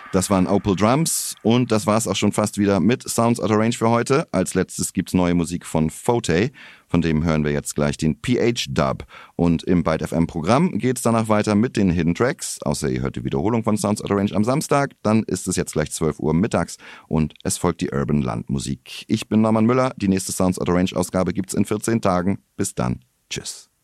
Das waren Opal Drums und das war's auch schon fast wieder mit Sounds Out of Range für heute. Als letztes gibt's neue Musik von Fote, von dem hören wir jetzt gleich den PH-Dub. Und im Byte FM Programm geht's danach weiter mit den Hidden Tracks, außer ihr hört die Wiederholung von Sounds Out of Range am Samstag, dann ist es jetzt gleich 12 Uhr mittags und es folgt die Urban Landmusik. Ich bin Norman Müller, die nächste Sounds Out of Range Ausgabe gibt's in 14 Tagen. Bis dann, tschüss.